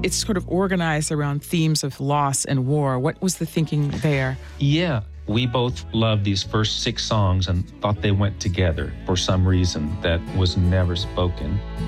it's sort of organized around themes of loss and war. What was the thinking there? Yeah, we both loved these first 6 songs and thought they went together for some reason that was never spoken.